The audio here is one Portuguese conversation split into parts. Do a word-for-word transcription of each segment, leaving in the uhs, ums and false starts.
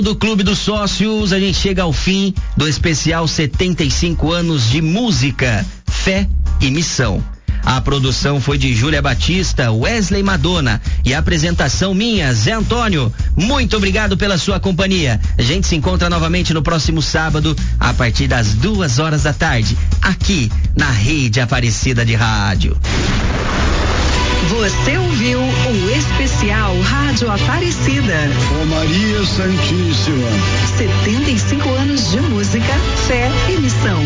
Do Clube dos Sócios, a gente chega ao fim do especial setenta e cinco anos de música, fé e missão. A produção foi de Júlia Batista, Wesley Madonna e a apresentação minha, Zé Antônio. Muito obrigado pela sua companhia. A gente se encontra novamente no próximo sábado, a partir das duas horas da tarde, aqui na Rede Aparecida de Rádio. Você ouviu o especial Rádio Aparecida. Ô Maria Santíssima. setenta e cinco anos de música, fé e missão.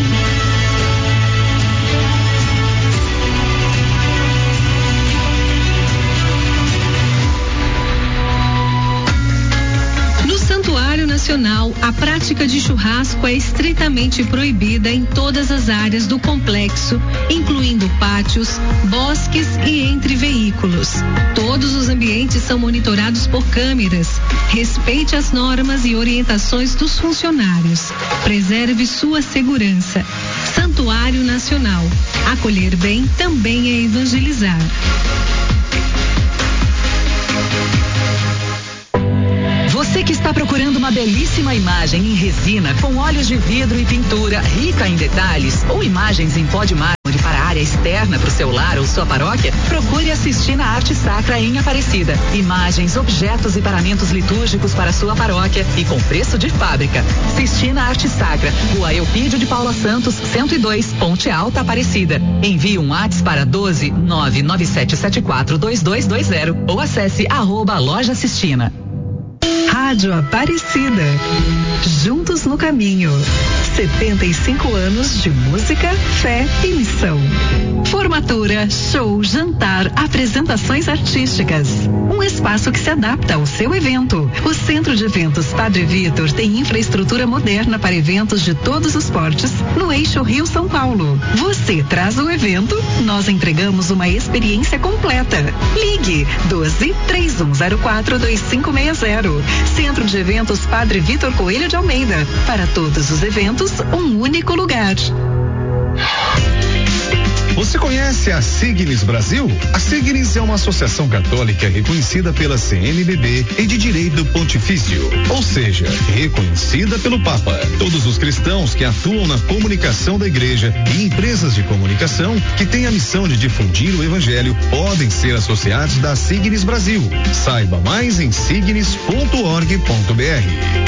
Santuário Nacional, a prática de churrasco é estritamente proibida em todas as áreas do complexo, incluindo pátios, bosques e entre veículos. Todos os ambientes são monitorados por câmeras. Respeite as normas e orientações dos funcionários. Preserve sua segurança. Santuário Nacional. Acolher bem também é evangelizar. Você que está procurando uma belíssima imagem em resina, com olhos de vidro e pintura, rica em detalhes, ou imagens em pó de mármore para a área externa para o seu lar ou sua paróquia, procure assistir na Arte Sacra em Aparecida. Imagens, objetos e paramentos litúrgicos para a sua paróquia e com preço de fábrica. Assistir na Arte Sacra, Rua Eupídio de Paula Santos, cento e dois, Ponte Alta, Aparecida. Envie um WhatsApp para doze nove nove sete sete quatro dois dois dois zero ou acesse arroba Loja Sistina. Rádio Aparecida. Juntos no caminho. setenta e cinco anos de música, fé e missão. Formatura, show, jantar, apresentações artísticas. Um espaço que se adapta ao seu evento. O Centro de Eventos Padre Vitor tem infraestrutura moderna para eventos de todos os portes no eixo Rio-São Paulo. Você traz o evento, nós entregamos uma experiência completa. Ligue doze, três um zero quatro, dois cinco seis zero. Centro de Eventos Padre Vitor Coelho de Almeida. Para todos os eventos, um único lugar. Você conhece a Signis Brasil? A Signis é uma associação católica reconhecida pela C N B B e de direito pontifício, ou seja, reconhecida pelo Papa. Todos os cristãos que atuam na comunicação da igreja e empresas de comunicação que têm a missão de difundir o evangelho podem ser associados da Signis Brasil. Saiba mais em signis ponto org ponto br.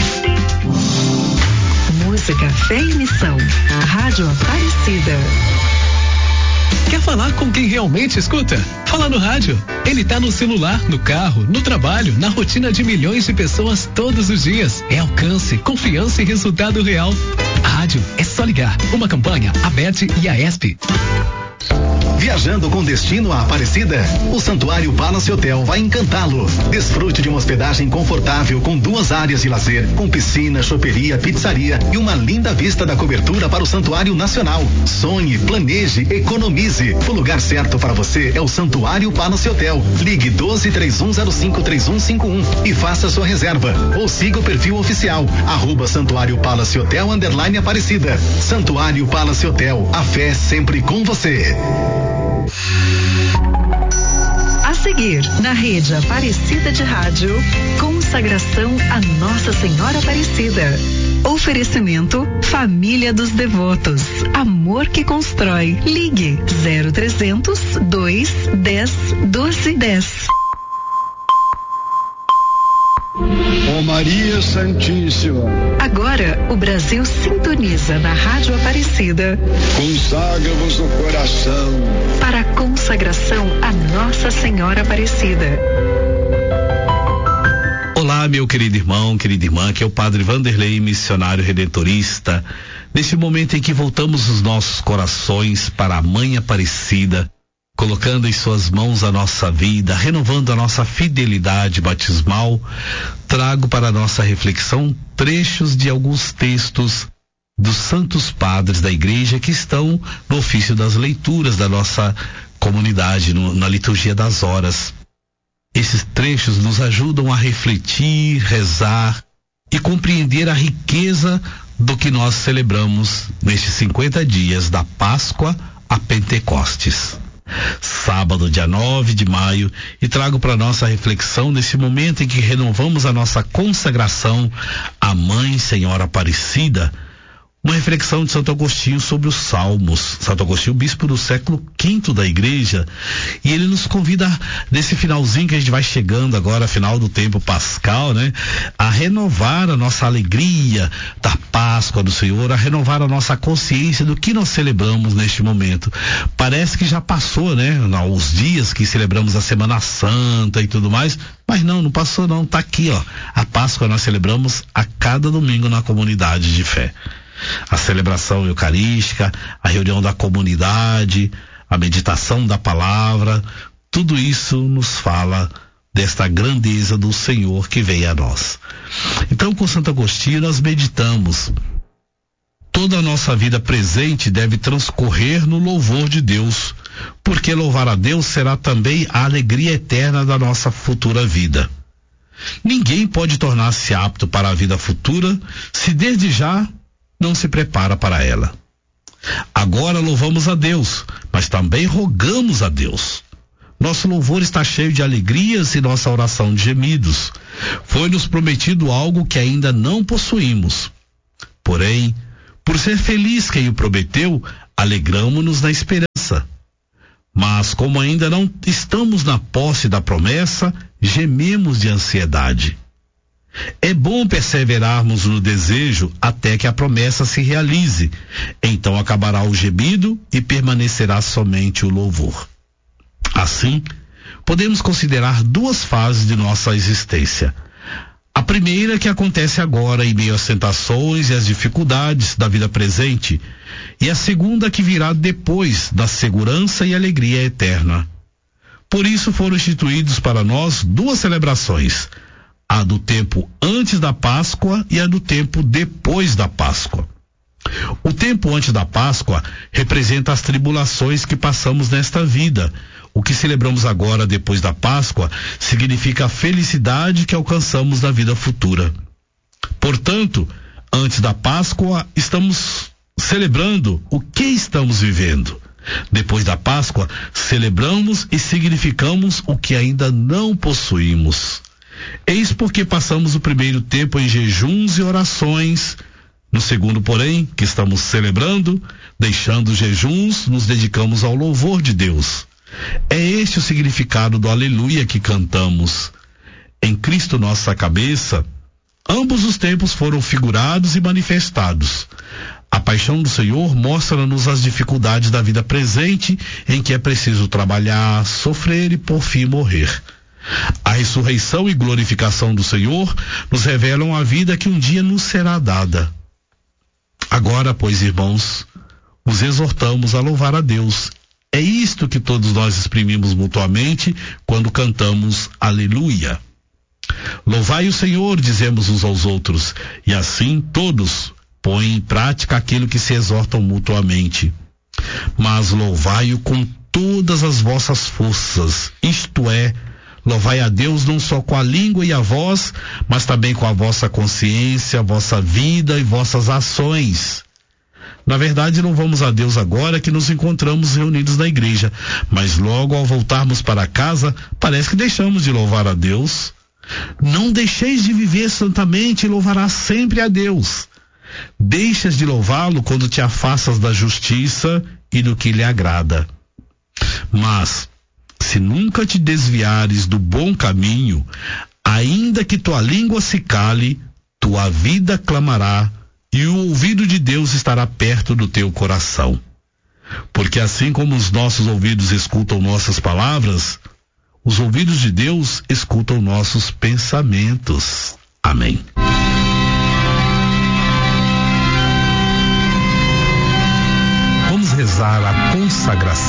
Música, fé e missão. Rádio Aparecida. Quer falar com quem realmente escuta? Fala no rádio. Ele tá no celular, no carro, no trabalho, na rotina de milhões de pessoas todos os dias. É alcance, confiança e resultado real. Rádio, é só ligar. Uma campanha, a B E T e a E S P. Viajando com destino à Aparecida, o Santuário Palace Hotel vai encantá-lo. Desfrute de uma hospedagem confortável com duas áreas de lazer, com piscina, choperia, pizzaria e uma linda vista da cobertura para o Santuário Nacional. Sonhe, planeje, economize. O lugar certo para você é o Santuário Palace Hotel. Ligue doze, três um zero cinco, três um cinco um e faça sua reserva. Ou siga o perfil oficial, arroba Santuário Palace Hotel underline Aparecida. Santuário Palace Hotel, a fé sempre com você. A seguir, na Rede Aparecida de Rádio, consagração a Nossa Senhora Aparecida. Oferecimento Família dos Devotos. Amor que constrói. Ligue zero trezentos, dois, dez, doze, dez. Ô Maria Santíssima. Agora, o Brasil sintoniza na Rádio Aparecida. Consagra-vos no coração. Para a consagração a Nossa Senhora Aparecida. Olá, meu querido irmão, querida irmã, que é o Padre Vanderlei, missionário redentorista. Neste momento em que voltamos os nossos corações para a Mãe Aparecida, colocando em suas mãos a nossa vida, renovando a nossa fidelidade batismal, trago para a nossa reflexão trechos de alguns textos dos santos padres da igreja que estão no ofício das leituras da nossa comunidade, no, na liturgia das horas. Esses trechos nos ajudam a refletir, rezar e compreender a riqueza do que nós celebramos nestes cinquenta dias da Páscoa a Pentecostes. sábado, dia nove de maio, e trago para nossa reflexão nesse momento em que renovamos a nossa consagração à Mãe Senhora Aparecida, uma reflexão de Santo Agostinho sobre os Salmos. Santo Agostinho, bispo do século quinto da igreja, e ele nos convida nesse finalzinho que a gente vai chegando agora, final do tempo pascal, né? A renovar a nossa alegria da Páscoa do Senhor, a renovar a nossa consciência do que nós celebramos neste momento. Parece que já passou, né? Os dias que celebramos a Semana Santa e tudo mais, mas não, não passou não, tá aqui, ó. A Páscoa nós celebramos a cada domingo na comunidade de fé. A celebração eucarística, a reunião da comunidade, a meditação da palavra, tudo isso nos fala desta grandeza do Senhor que veio a nós. Então, com Santo Agostinho, nós meditamos. Toda a nossa vida presente deve transcorrer no louvor de Deus, porque louvar a Deus será também a alegria eterna da nossa futura vida. Ninguém pode tornar-se apto para a vida futura se desde já não se prepara para ela. Agora louvamos a Deus, mas também rogamos a Deus. Nosso louvor está cheio de alegrias e nossa oração de gemidos. Foi-nos prometido algo que ainda não possuímos. Porém, por ser feliz quem o prometeu, alegramo-nos na esperança. Mas como ainda não estamos na posse da promessa, gememos de ansiedade. É bom perseverarmos no desejo até que a promessa se realize. Então acabará o gemido e permanecerá somente o louvor. Assim, podemos considerar duas fases de nossa existência. A primeira que acontece agora em meio às tentações e às dificuldades da vida presente, e a segunda que virá depois da segurança e alegria eterna. Por isso foram instituídos para nós duas celebrações: a do tempo antes da Páscoa e a do tempo depois da Páscoa. O tempo antes da Páscoa representa as tribulações que passamos nesta vida. O que celebramos agora depois da Páscoa significa a felicidade que alcançamos na vida futura. Portanto, antes da Páscoa estamos celebrando o que estamos vivendo. Depois da Páscoa, celebramos e significamos o que ainda não possuímos. Eis porque passamos o primeiro tempo em jejuns e orações. No segundo, porém, que estamos celebrando, deixando os jejuns, nos dedicamos ao louvor de Deus. É este o significado do aleluia que cantamos. Em Cristo nossa cabeça, ambos os tempos foram figurados e manifestados. A paixão do Senhor mostra-nos as dificuldades da vida presente, em que é preciso trabalhar, sofrer e por fim morrer. A ressurreição e glorificação do Senhor nos revelam a vida que um dia nos será dada. Agora, pois, irmãos, os exortamos a louvar a Deus. É isto que todos nós exprimimos mutuamente quando cantamos aleluia. Louvai o Senhor, dizemos uns aos outros, e assim todos põem em prática aquilo que se exortam mutuamente. Mas louvai-o com todas as vossas forças, isto é, louvai a Deus não só com a língua e a voz, mas também com a vossa consciência, a vossa vida e vossas ações. Na verdade, louvamos a Deus agora que nos encontramos reunidos na igreja, mas logo ao voltarmos para casa, parece que deixamos de louvar a Deus. Não deixeis de viver santamente e louvarás sempre a Deus. Deixas de louvá-lo quando te afastas da justiça e do que lhe agrada. Mas, se nunca te desviares do bom caminho, ainda que tua língua se cale, tua vida clamará e o ouvido de Deus estará perto do teu coração. Porque assim como os nossos ouvidos escutam nossas palavras, os ouvidos de Deus escutam nossos pensamentos. Amém. Vamos rezar a consagração.